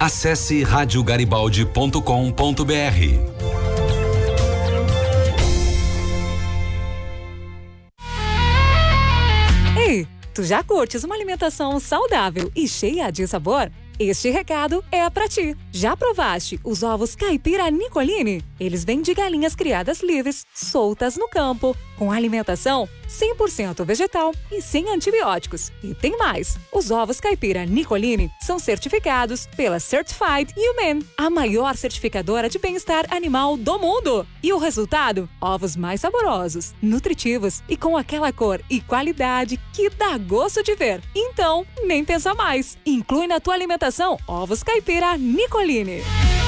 Acesse radiogaribaldi.com.br. Ei, tu já curtes uma alimentação saudável e cheia de sabor? Este recado é pra ti. Já provaste os ovos caipira Nicolini? Eles vêm de galinhas criadas livres, soltas no campo, com alimentação 100% vegetal e sem antibióticos. E tem mais! Os ovos caipira Nicolini são certificados pela Certified Humane, a maior certificadora de bem-estar animal do mundo. E o resultado? Ovos mais saborosos, nutritivos e com aquela cor e qualidade que dá gosto de ver. Então, nem pensa mais. Inclui na tua alimentação ovos caipira Nicolini.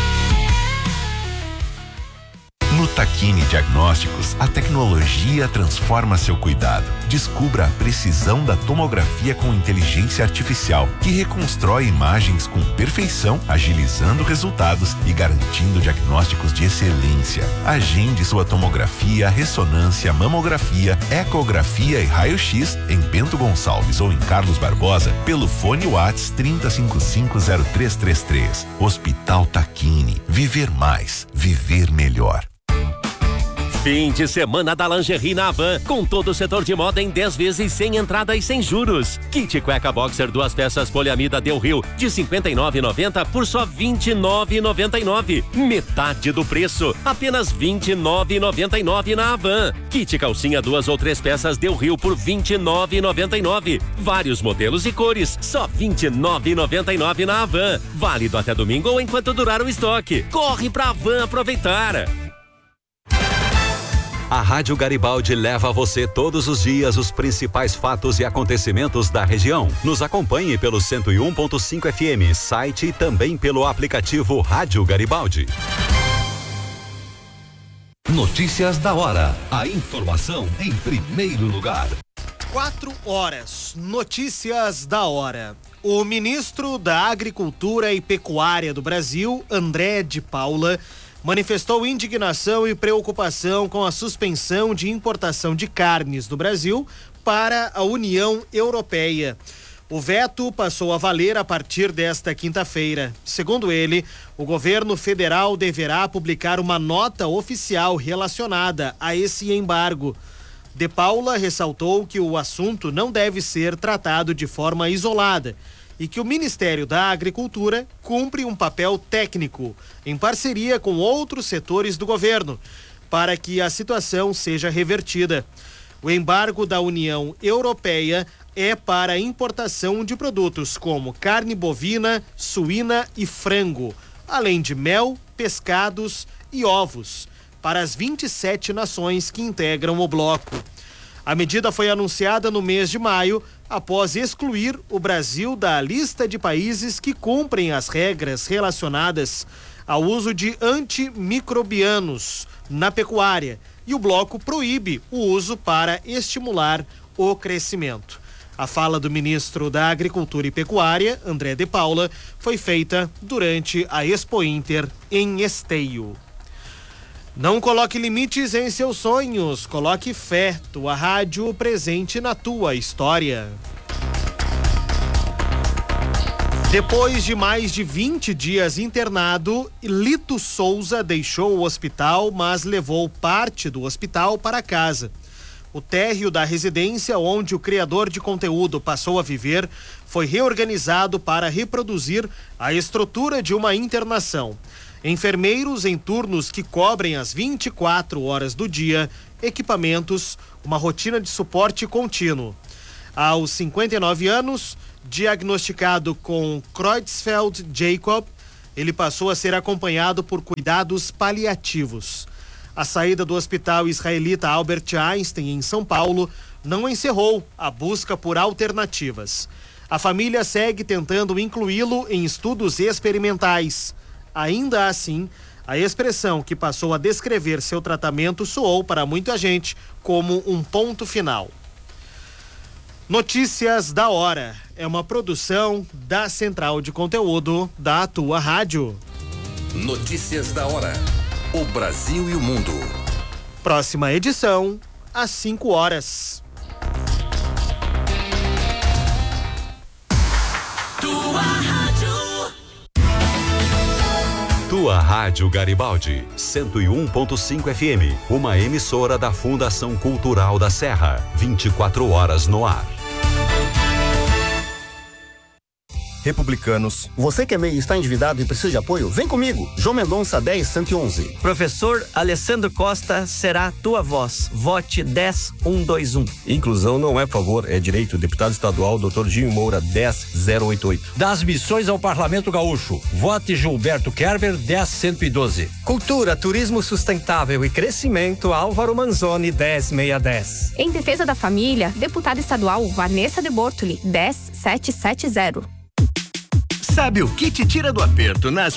No Tacchini Diagnósticos, a tecnologia transforma seu cuidado. Descubra a precisão da tomografia com inteligência artificial, que reconstrói imagens com perfeição, agilizando resultados e garantindo diagnósticos de excelência. Agende sua tomografia, ressonância, mamografia, ecografia e raio-x em Bento Gonçalves ou em Carlos Barbosa pelo fone WhatsApp 30550333. Hospital Tacchini. Viver mais. Viver melhor. Fim de semana da lingerie na Havan, com todo o setor de moda em 10 vezes sem entrada e sem juros. Kit cueca boxer 2 peças poliamida Del Rio de R$ 59,90 por só R$ 29,99. Metade do preço, apenas R$ 29,99 na Havan. Kit calcinha 2 ou 3 peças Del Rio por R$ 29,99. Vários modelos e cores, só R$ 29,99 na Havan. Válido até domingo ou enquanto durar o estoque. Corre pra Havan aproveitar. A Rádio Garibaldi leva a você todos os dias os principais fatos e acontecimentos da região. Nos acompanhe pelo 101.5 FM, site e também pelo aplicativo Rádio Garibaldi. Notícias da hora. A informação em primeiro lugar. 4h. Notícias da hora. O ministro da Agricultura e Pecuária do Brasil, André de Paula, manifestou indignação e preocupação com a suspensão de importação de carnes do Brasil para a União Europeia. O veto passou a valer a partir desta quinta-feira. Segundo ele, o governo federal deverá publicar uma nota oficial relacionada a esse embargo. De Paula ressaltou que o assunto não deve ser tratado de forma isolada e que o Ministério da Agricultura cumpre um papel técnico, em parceria com outros setores do governo, para que a situação seja revertida. O embargo da União Europeia é para a importação de produtos como carne bovina, suína e frango, além de mel, pescados e ovos, para as 27 nações que integram o bloco. A medida foi anunciada no mês de maio, após excluir o Brasil da lista de países que cumprem as regras relacionadas ao uso de antimicrobianos na pecuária, e o bloco proíbe o uso para estimular o crescimento. A fala do ministro da Agricultura e Pecuária, André de Paula, foi feita durante a Expo Inter em Esteio. Não coloque limites em seus sonhos, coloque fé. Tua rádio presente na tua história. Depois de mais de 20 dias internado, Lito Souza deixou o hospital, mas levou parte do hospital para casa. O térreo da residência onde o criador de conteúdo passou a viver foi reorganizado para reproduzir a estrutura de uma internação. Enfermeiros em turnos que cobrem as 24 horas do dia, equipamentos, uma rotina de suporte contínuo. Aos 59 anos, diagnosticado com Creutzfeldt-Jakob, ele passou a ser acompanhado por cuidados paliativos. A saída do Hospital Israelita Albert Einstein, em São Paulo, não encerrou a busca por alternativas. A família segue tentando incluí-lo em estudos experimentais. Ainda assim, a expressão que passou a descrever seu tratamento soou para muita gente como um ponto final. Notícias da hora é uma produção da Central de Conteúdo da tua rádio. Notícias da hora. O Brasil e o mundo. Próxima edição, às 5h. Tua rádio. Tua Rádio Garibaldi, 101.5 FM, uma emissora da Fundação Cultural da Serra, 24 horas no ar. Republicanos. Você que é MEI e está endividado e precisa de apoio? Vem comigo. João Mendonça 10-111. Professor Alessandro Costa será tua voz. Vote 10-121. Inclusão não é favor, é direito. Deputado estadual Dr. Dinho Moura 10-088. Das missões ao Parlamento Gaúcho. Vote Gilberto Kerber 10-112. Cultura, turismo sustentável e crescimento Álvaro Manzoni 10-610. Em defesa da família, deputada estadual Vanessa de Bortoli 10-770. Sabe o que te tira do aperto nas